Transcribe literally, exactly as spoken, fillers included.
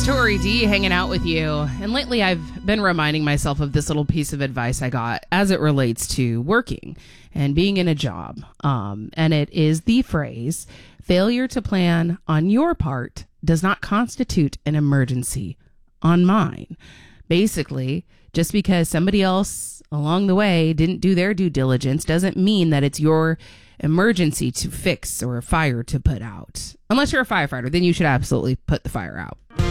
Tori D hanging out with you. And lately I've been reminding myself of this little piece of advice I got as it relates to working and being in a job. Um, and it is the phrase, failure to plan on your part does not constitute an emergency on mine. Basically, just because somebody else along the way didn't do their due diligence doesn't mean that it's your emergency to fix or a fire to put out. Unless you're a firefighter, then you should absolutely put the fire out.